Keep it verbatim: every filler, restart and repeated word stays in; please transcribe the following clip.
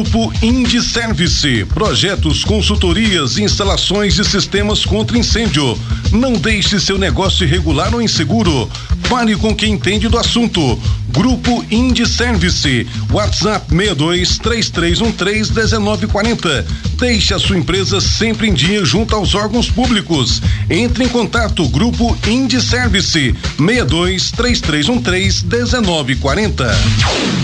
Grupo Indy Service, projetos, consultorias e instalações de sistemas contra incêndio. Não deixe seu negócio irregular ou inseguro. Fale com quem entende do assunto. Grupo Indy Service, WhatsApp seis dois três três um três um nove quatro zero. Deixe a sua empresa sempre em dia junto aos órgãos públicos. Entre em contato, Grupo Indy Service, seis dois três três um três um nove quatro zero.